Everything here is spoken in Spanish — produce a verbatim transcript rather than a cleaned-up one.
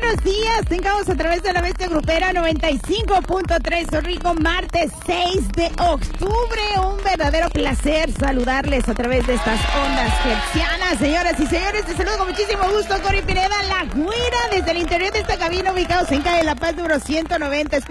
buenos días. Tengamos a través de la Bestia Grupera noventa y cinco punto tres. Rico, martes seis de octubre. Un verdadero placer saludarles a través de estas ondas gercianas. Señoras y señores, te saludo con muchísimo gusto. Cory Pineda, la güera, desde el interior de esta cabina, ubicados en calle La Paz número ciento noventa.